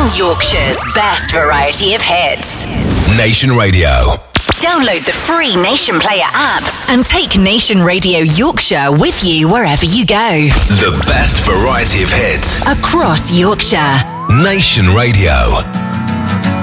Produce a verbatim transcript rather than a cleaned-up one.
Yorkshire's best variety of hits. Nation Radio. Download the free Nation Player app and take Nation Radio Yorkshire with you wherever you go. The best variety of hits across Yorkshire. Nation Radio.